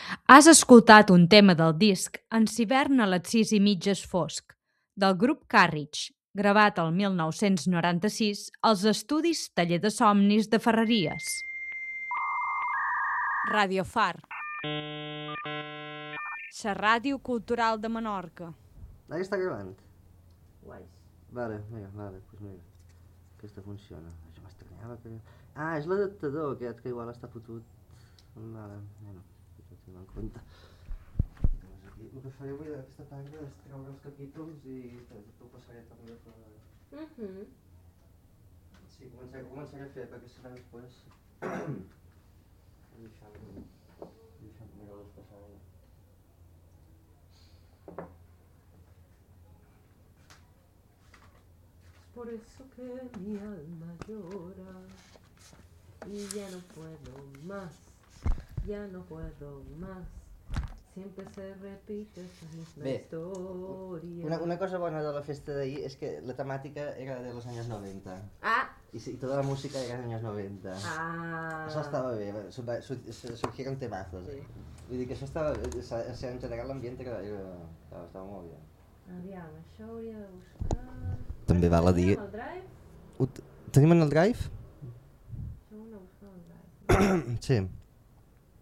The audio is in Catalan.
Has escoltat un tema del disc En s'hivern a les 6:30 és fosc, del grup Carriage, gravat el 1996 als estudis Taller de Somnis de Ferreries. Radio Far. La ràdio cultural de Menorca. Ahí està gravant. Guais. Vale, pues mira. Aquesta funciona. Jo m'estranyava que... Ah, és l'adaptador aquest, que igual està fotut. Vale, bueno, ja tinc en compte. Doncs aquí, el que faré avui aquesta tarda és treure els capítols i t'ho passaré també per... Sí, començaré a fer, perquè serà després... Deixa'm mirar-los passar. Por eso que mi alma llora y ya no puedo más, siempre se repite esa misma historia. Una cosa bona de la festa d'ahir és que la temàtica era de los años 90. Ah! Y toda la música era de los años 90. Ah! Això estava bé, surgieron temazos. Sí. Vull dir que això estava... En general l'ambient estava molt bé. Aviam, això hauria de buscar... També val a dir... Tenim el Drive? Tenim en el Drive? Això ho hem de buscar en el Drive. Sí.